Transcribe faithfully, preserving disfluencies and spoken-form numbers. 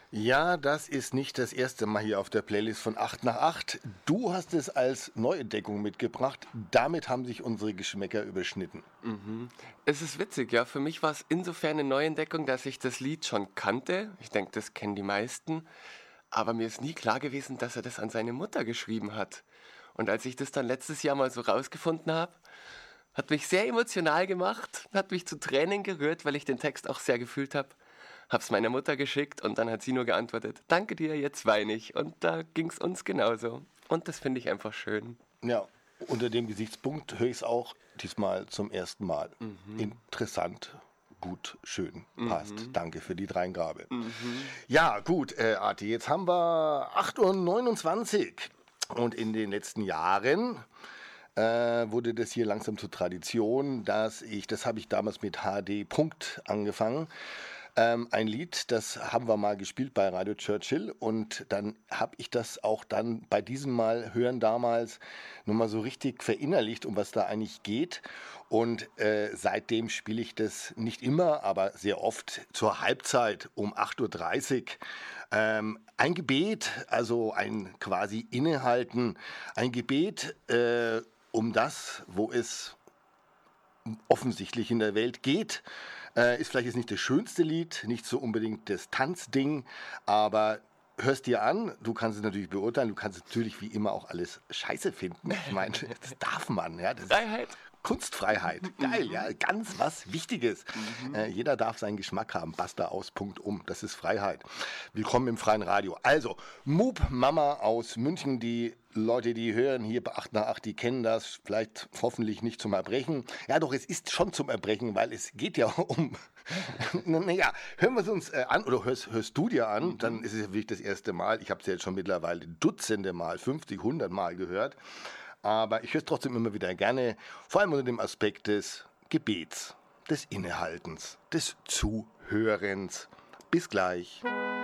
Ja, das ist nicht das erste Mal hier auf der Playlist von acht nach acht. Du hast es als Neuentdeckung mitgebracht. Damit haben sich unsere Geschmäcker überschnitten. Mhm. Es ist witzig, ja. Für mich war es insofern eine Neuentdeckung, dass ich das Lied schon kannte. Ich denke, das kennen die meisten. Aber mir ist nie klar gewesen, dass er das an seine Mutter geschrieben hat. Und als ich das dann letztes Jahr mal so rausgefunden habe, hat mich sehr emotional gemacht, hat mich zu Tränen gerührt, weil ich den Text auch sehr gefühlt habe. Hab's meiner Mutter geschickt und dann hat sie nur geantwortet, danke dir, jetzt weine ich. Und da ging's uns genauso. Und das finde ich einfach schön. Ja, unter dem Gesichtspunkt höre ich es auch diesmal zum ersten Mal. Mhm. Interessant, gut, schön, passt. Mhm. Danke für die Dreingabe. Mhm. Ja, gut, äh, Arti, jetzt haben wir acht Uhr neunundzwanzig und in den letzten Jahren äh, wurde das hier langsam zur Tradition, dass ich, das habe ich damals mit H D Punkt angefangen, ähm, ein Lied, das haben wir mal gespielt bei Radio Churchill und dann habe ich das auch dann bei diesem Mal hören damals nochmal so richtig verinnerlicht, um was da eigentlich geht. Und äh, seitdem spiele ich das nicht immer, aber sehr oft zur Halbzeit um acht Uhr dreißig. Ähm, ein Gebet, also ein quasi Innehalten, ein Gebet äh, um das, wo es offensichtlich in der Welt geht. Äh, ist vielleicht jetzt nicht das schönste Lied, nicht so unbedingt das Tanzding, aber hörst dir an, du kannst es natürlich beurteilen, du kannst natürlich wie immer auch alles scheiße finden. Ich meine, das darf man, ja. Das ist Freiheit. Kunstfreiheit. Geil, Mhm. ja, ganz was Wichtiges. Mhm. Äh, jeder darf seinen Geschmack haben. Basta aus, Punkt um. Das ist Freiheit. Willkommen im freien Radio. Also, Moop Mama aus München, die Leute, die hören hier bei acht nach acht, die kennen das, vielleicht hoffentlich nicht zum Erbrechen. Ja, doch, es ist schon zum Erbrechen, weil es geht ja um, naja, hören wir es uns äh, an, oder hörst, hörst du dir an, Mhm. dann ist es ja wirklich das erste Mal, ich habe es ja jetzt schon mittlerweile Dutzende Mal, fünfzig, hundert Mal gehört, aber ich höre es trotzdem immer wieder gerne, vor allem unter dem Aspekt des Gebets, des Innehaltens, des Zuhörens. Bis gleich.